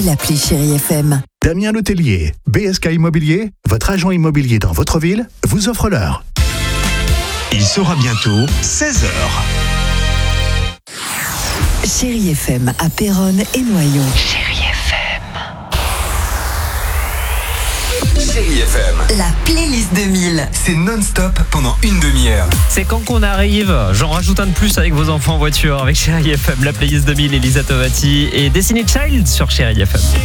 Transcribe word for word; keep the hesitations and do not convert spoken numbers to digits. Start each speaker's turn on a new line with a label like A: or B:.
A: L'appli Chérie F M.
B: Damien Letellier, B S K Immobilier, votre agent immobilier dans votre ville, vous offre l'heure.
C: Il sera bientôt seize heures.
A: Chérie F M à Péronne et Noyon. Chérie F M.
D: Chérie F M.
A: La playlist deux mille.
D: C'est non-stop pendant une demi-heure.
E: C'est quand qu'on arrive. J'en rajoute un de plus avec vos enfants en voiture avec Chérie F M, la playlist deux mille, Elisa Tovati et Destiny Child sur Chérie F M.